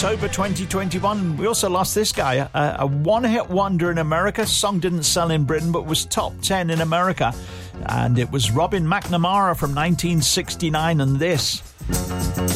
October 2021. We also lost this guy, a one-hit wonder in America. Song didn't sell in Britain, but was top 10 in America. And it was Robin McNamara from 1969 and this.